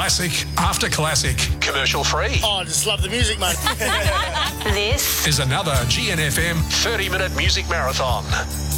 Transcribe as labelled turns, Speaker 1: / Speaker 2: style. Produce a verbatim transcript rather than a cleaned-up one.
Speaker 1: Classic after classic. Commercial free.
Speaker 2: Oh, I just love the music, mate.
Speaker 3: This
Speaker 1: is another G N F M thirty minute music marathon.